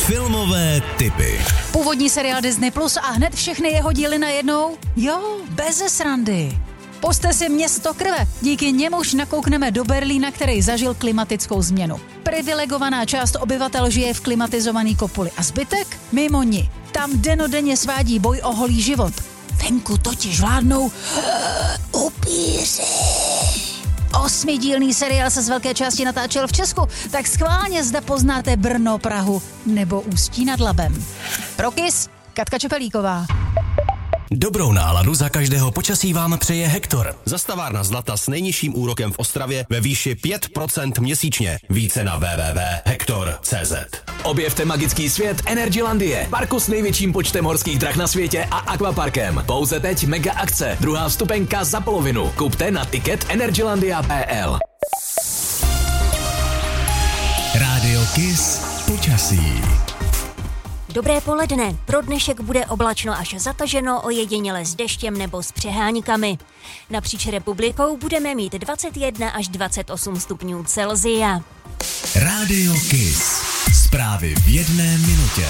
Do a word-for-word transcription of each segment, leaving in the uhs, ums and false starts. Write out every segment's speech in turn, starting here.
Filmové tipy. Původní seriál Disney Plus a hned všechny jeho díly najednou? Jo, beze srandy. Pusťte si Město krve. Díky němuž nakoukneme do Berlína, který zažil klimatickou změnu. Privilegovaná část obyvatel žije v klimatizovaný kopuli a zbytek mimo ní. Tam denodenně svádí boj o holý život. Venku totiž vládnou upíři. Osmidílný seriál se z velké části natáčel v Česku, tak schválně zda poznáte Brno, Prahu nebo Ústí nad Labem. Pro Kiss, Katka Čepelíková. Dobrou náladu za každého počasí vám přeje Hektor. Zastavárna zlata s nejnižším úrokem v Ostravě ve výši pět procent měsíčně. Více na w w w tečka hektor tečka c z. Objevte magický svět Energylandie. Parku s největším počtem horských drah na světě a akvaparkem. Pouze teď mega akce. Druhá vstupenka za polovinu. Kupte na ticket energylandia tečka p l. Rádio Kiss počasí. Dobré poledne. Pro dnešek bude oblačno až zataženo, ojediněle s deštěm nebo s přeháňkami. Napříč republikou budeme mít dvacet jedna až dvacet osm stupňů Celsia. Rádio Kiss. Zprávy v jedné minutě.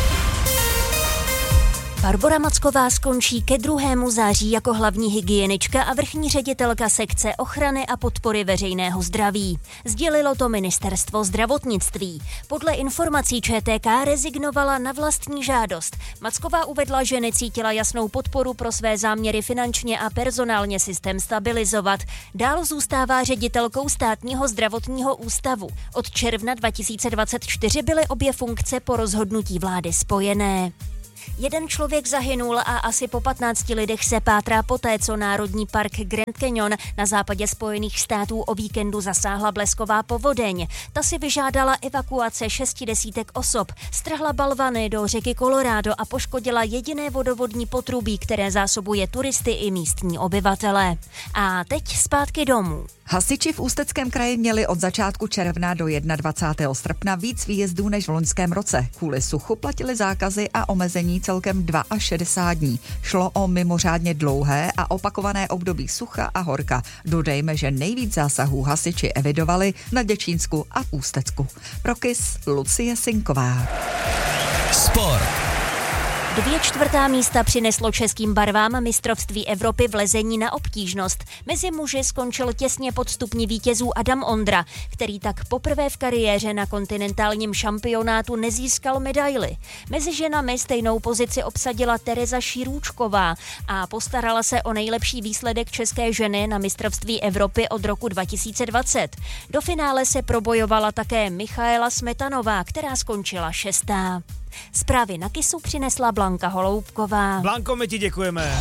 Barbora Macková skončí ke druhému září jako hlavní hygienička a vrchní ředitelka sekce ochrany a podpory veřejného zdraví. Sdělilo to ministerstvo zdravotnictví. Podle informací Č T K rezignovala na vlastní žádost. Macková uvedla, že necítila jasnou podporu pro své záměry finančně a personálně systém stabilizovat. Dál zůstává ředitelkou státního zdravotního ústavu. Od června dva tisíce dvacet čtyři byly obě funkce po rozhodnutí vlády spojené. Jeden člověk zahynul a asi po patnácti lidech se pátrá poté, co Národní park Grand Canyon na západě Spojených států o víkendu zasáhla blesková povodeň. Ta si vyžádala evakuace šesti desítek osob, strhla balvany do řeky Colorado a poškodila jediné vodovodní potrubí, které zásobuje turisty i místní obyvatele. A teď zpátky domů. Hasiči v Ústeckém kraji měli od začátku června do dvacátého prvního srpna víc výjezdů než v loňském roce. Kvůli suchu platili zákazy a omezení celkem šedesát dva dní. Šlo o mimořádně dlouhé a opakované období sucha a horka. Dodejme, že nejvíc zásahů hasiči evidovali na Děčínsku a v Ústecku. Pro Kiss Lucie Sinková. Sport. Dvě čtvrtá místa přineslo českým barvám mistrovství Evropy v lezení na obtížnost. Mezi muži skončil těsně pod stupni vítězů Adam Ondra, který tak poprvé v kariéře na kontinentálním šampionátu nezískal medaili. Mezi ženami stejnou pozici obsadila Tereza Širůčková a postarala se o nejlepší výsledek české ženy na mistrovství Evropy od roku dva tisíce dvacet. Do finále se probojovala také Michaela Smetanová, která skončila šestá. Zprávy na Kissu přinesla Blanka Holoubková. Blanko, my ti děkujeme.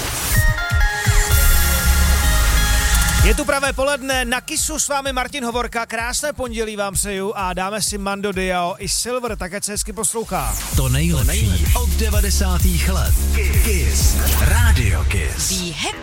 Je tu pravé poledne, na Kissu s vámi Martin Hovorka, krásné pondělí vám přeju a dáme si Mando Diao i Silver, tak ať se hezky poslouchá. To nejlepší od devadesátých let. Kiss. Rádio Kiss. Die